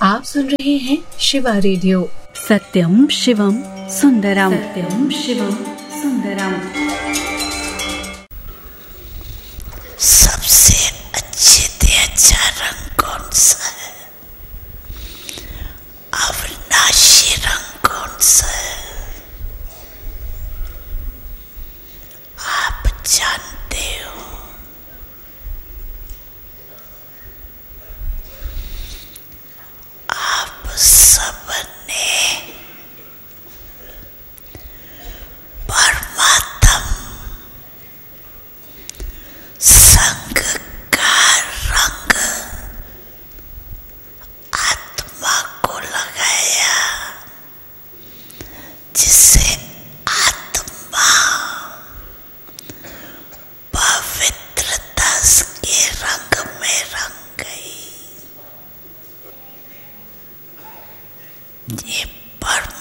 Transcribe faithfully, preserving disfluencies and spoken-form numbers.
आप सुन रहे हैं शिवा रेडियो। सत्यम शिवम सुंदरम, सत्यम शिवम सुंदरम। सबसे अच्छे से अच्छा रंग कौन सा है? अविनाशी रंग कौन सा है? आप जानते हो? आप सबने परमात्म संग का रंग आत्मा को लगाया, जिससे आत्मा पवित्रता के रंग में रंग गई। ये